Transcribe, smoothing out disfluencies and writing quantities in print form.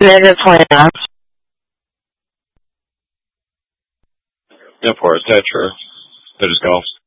-20 hours. Yeah, of course. Yeah, true. They just go.